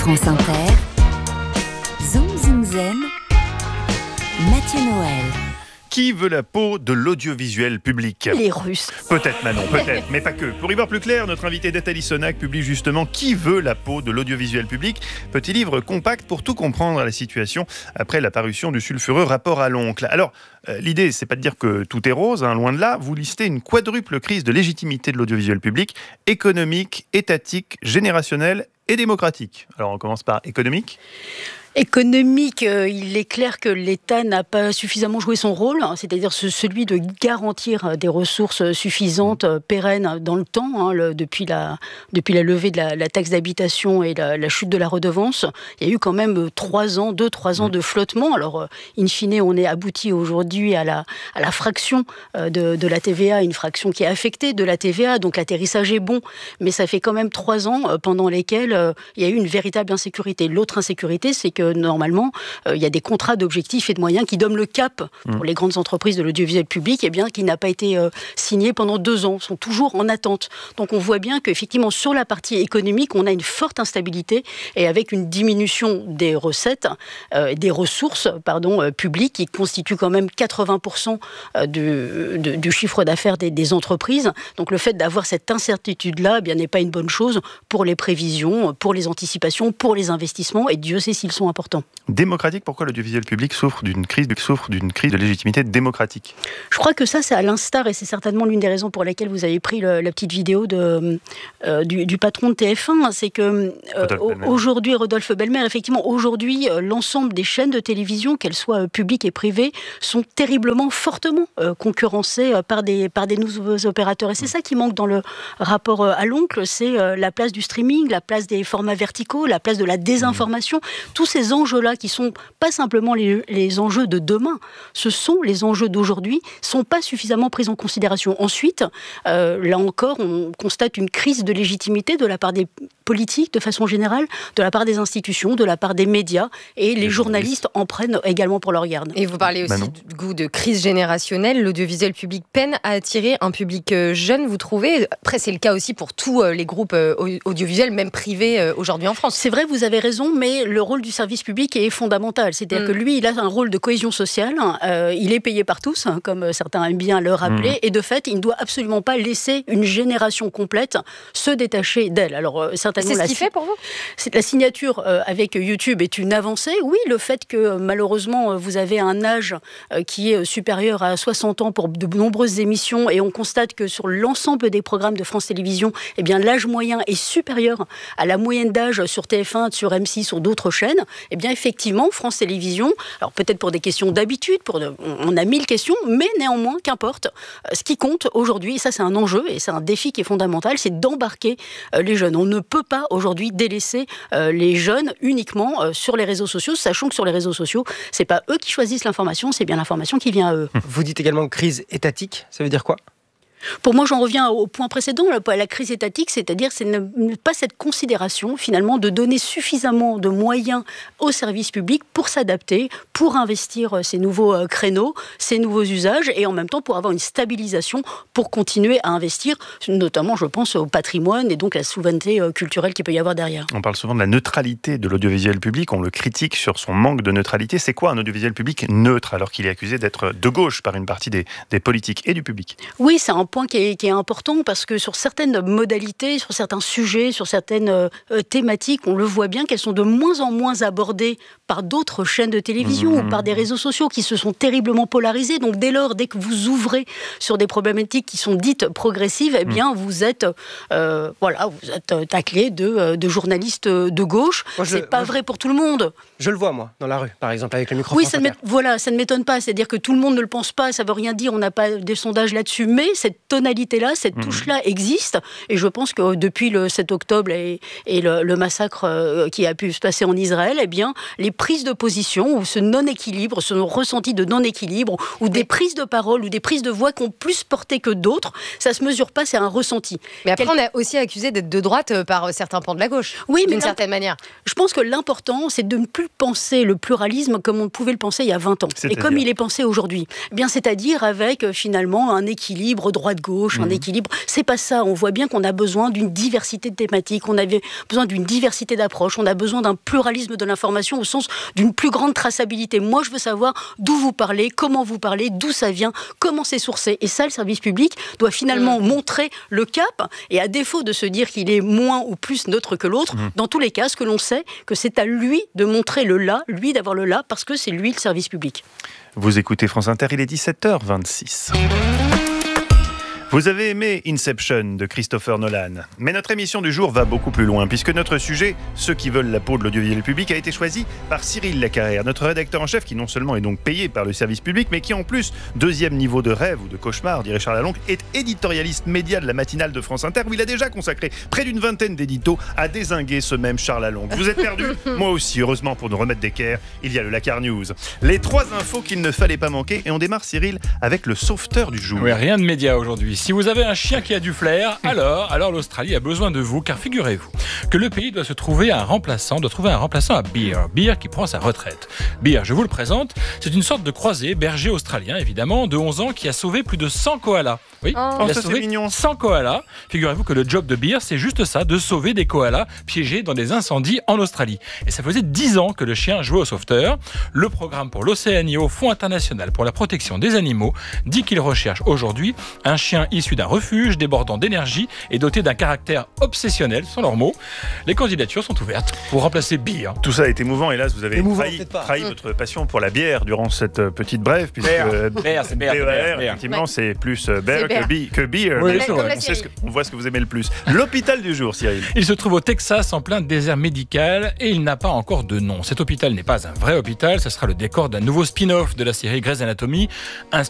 France Inter, Zoom Zoom Zen, Mathieu Noël. Qui veut la peau de l'audiovisuel public ? Les Russes. Peut-être Manon, peut-être, mais pas que. Pour y voir plus clair, notre invité Nathalie Sonac publie justement Qui veut la peau de l'audiovisuel public ? Petit livre compact pour tout comprendre à la situation après la parution du sulfureux rapport à l'oncle. Alors, l'idée, c'est pas de dire que tout est rose, loin de là. Vous listez une quadruple crise de légitimité de l'audiovisuel public, économique, étatique, générationnelle et démocratique. Alors, on commence par économique. Économique, il est clair que l'État n'a pas suffisamment joué son rôle, c'est-à-dire celui de garantir des ressources suffisantes, pérennes dans le temps, depuis la levée de la taxe d'habitation et la chute de la redevance. Il y a eu quand même 2-3 ans de flottement. Alors, in fine, on est abouti aujourd'hui à la fraction de la TVA, une fraction qui est affectée de la TVA, donc l'atterrissage est bon, mais ça fait quand même 3 ans pendant lesquels il y a eu une véritable insécurité. L'autre insécurité, c'est que normalement, il y a des contrats d'objectifs et de moyens qui donnent le cap pour les grandes entreprises de l'audiovisuel public, qui n'a pas été signé pendant 2 ans, sont toujours en attente. Donc on voit bien qu'effectivement, sur la partie économique, on a une forte instabilité et avec une diminution des recettes, des ressources publiques qui constituent quand même 80% du chiffre d'affaires des entreprises. Donc le fait d'avoir cette incertitude-là n'est pas une bonne chose pour les prévisions, pour les anticipations, pour les investissements, et Dieu sait s'ils sont importants. Démocratique, pourquoi l'audiovisuel public souffre d'une crise de légitimité démocratique ? Je crois que ça, c'est à l'instar, et c'est certainement l'une des raisons pour lesquelles vous avez pris la petite vidéo du patron de TF1, c'est que aujourd'hui, Rodolphe Belmer, effectivement, aujourd'hui, l'ensemble des chaînes de télévision, qu'elles soient publiques et privées, sont terriblement, fortement concurrencées par des nouveaux opérateurs. Et c'est ça qui manque dans le rapport à l'oncle, c'est la place du streaming, la place des formats verticaux, la place de la désinformation. Tous ces enjeux-là qui sont pas simplement les enjeux de demain, ce sont les enjeux d'aujourd'hui, sont pas suffisamment pris en considération. Ensuite, là encore, on constate une crise de légitimité de la part des politiques de façon générale, de la part des institutions, de la part des médias, et les journalistes en prennent également pour leur garde. Et vous parlez aussi du goût de crise générationnelle. L'audiovisuel public peine à attirer un public jeune, vous trouvez ? Après, c'est le cas aussi pour tous les groupes audiovisuels, même privés aujourd'hui en France. C'est vrai, vous avez raison, mais le rôle du service public est fondamental. C'est-à-dire que lui, il a un rôle de cohésion sociale. Il est payé par tous, comme certains aiment bien le rappeler. Et de fait, il ne doit absolument pas laisser une génération complète se détacher d'elle. Alors, certainement, c'est ce qu'il fait pour vous ? La signature avec YouTube est une avancée. Oui, le fait que malheureusement, vous avez un âge qui est supérieur à 60 ans pour de nombreuses émissions, et on constate que sur l'ensemble des programmes de France Télévisions, l'âge moyen est supérieur à la moyenne d'âge sur TF1, sur M6, sur d'autres chaînes. Effectivement, France Télévisions, alors peut-être pour des questions d'habitude, on a 1000 questions, mais néanmoins, qu'importe. Ce qui compte aujourd'hui, et ça c'est un enjeu, et c'est un défi qui est fondamental, c'est d'embarquer les jeunes. On ne peut pas aujourd'hui délaisser les jeunes uniquement sur les réseaux sociaux, sachant que sur les réseaux sociaux, c'est pas eux qui choisissent l'information, c'est bien l'information qui vient à eux. Vous dites également crise étatique, ça veut dire quoi ? Pour moi, j'en reviens au point précédent, la crise étatique, c'est-à-dire c'est ne pas cette considération finalement de donner suffisamment de moyens aux services publics pour s'adapter, pour investir ces nouveaux créneaux, ces nouveaux usages, et en même temps pour avoir une stabilisation, pour continuer à investir, notamment je pense au patrimoine et donc la souveraineté culturelle qu'il peut y avoir derrière. On parle souvent de la neutralité de l'audiovisuel public, on le critique sur son manque de neutralité. C'est quoi un audiovisuel public neutre alors qu'il est accusé d'être de gauche par une partie des politiques et du public ? Oui, c'est un point qui est important, parce que sur certaines modalités, sur certains sujets, sur certaines thématiques, on le voit bien qu'elles sont de moins en moins abordées par d'autres chaînes de télévision ou par des réseaux sociaux qui se sont terriblement polarisés. Donc dès que vous ouvrez sur des problématiques qui sont dites progressives, vous êtes taclé de journalistes de gauche. C'est pas vrai pour tout le monde. Je le vois, moi, dans la rue, par exemple, avec le micro. Oui, ça ne m'étonne pas. C'est-à-dire que tout le monde ne le pense pas, ça ne veut rien dire, on n'a pas de sondage là-dessus, mais cette tonalité-là, cette touche-là existe, et je pense que depuis le 7 octobre et le massacre qui a pu se passer en Israël, les prises de position, ou ce non-équilibre, ce ressenti de non-équilibre, ou des prises de parole, ou des prises de voix qui ont plus porté que d'autres, ça ne se mesure pas, c'est un ressenti. Mais après, on a aussi accusé d'être de droite par certains pans de la gauche, d'une certaine manière. Je pense que l'important, c'est de ne plus penser le pluralisme comme on pouvait le penser il y a 20 ans, et comme il est pensé aujourd'hui. C'est-à-dire avec finalement un équilibre droite droite-gauche, un équilibre. C'est pas ça. On voit bien qu'on a besoin d'une diversité de thématiques, on avait besoin d'une diversité d'approches, on a besoin d'un pluralisme de l'information au sens d'une plus grande traçabilité. Moi, je veux savoir d'où vous parlez, comment vous parlez, d'où ça vient, comment c'est sourcé. Et ça, le service public doit finalement montrer le cap. Et à défaut de se dire qu'il est moins ou plus neutre que l'autre, dans tous les cas, ce que l'on sait, que c'est à lui de montrer le là, lui d'avoir le là, parce que c'est lui le service public. Vous écoutez France Inter, il est 17h26. Vous avez aimé Inception de Christopher Nolan, mais notre émission du jour va beaucoup plus loin, puisque notre sujet, ceux qui veulent la peau de l'audiovisuel public, a été choisi par Cyril Lacarrière, notre rédacteur en chef, qui non seulement est donc payé par le service public, mais qui en plus, deuxième niveau de rêve ou de cauchemar, dirait Charles Alongue, est éditorialiste média de la matinale de France Inter, où il a déjà consacré près d'une vingtaine d'éditos à dézinguer ce même Charles Alongue. Vous êtes perdu ? Moi aussi, heureusement pour nous remettre d'équerre, il y a le Lacar News. Les 3 infos qu'il ne fallait pas manquer, et on démarre, Cyril, avec le sauveteur du jour. Oui, rien de média aujourd'hui. Si vous avez un chien qui a du flair, alors l'Australie a besoin de vous, car figurez-vous que le pays doit trouver un remplaçant à Beer. Beer qui prend sa retraite. Beer, je vous le présente, c'est une sorte de croisé, berger australien évidemment, de 11 ans, qui a sauvé plus de 100 koalas. Oui, il a sauvé 100 koalas. Figurez-vous que le job de Beer, c'est juste ça, de sauver des koalas piégés dans des incendies en Australie. Et ça faisait 10 ans que le chien jouait au sauveteur. Le programme pour l'Océanie au Fonds international pour la protection des animaux dit qu'il recherche aujourd'hui un chien issu d'un refuge, débordant d'énergie et doté d'un caractère obsessionnel, sont leurs mots. Les candidatures sont ouvertes pour remplacer Beer. Tout ça est émouvant, hélas, vous avez trahi votre passion pour la bière durant cette petite brève, puisque c'est Beer. Effectivement, c'est plus beer que beer. Oui, On voit ce que vous aimez le plus. L'hôpital du jour, Cyril. Il se trouve au Texas, en plein désert médical, et il n'a pas encore de nom. Cet hôpital n'est pas un vrai hôpital, ce sera le décor d'un nouveau spin-off de la série Grey's Anatomy, un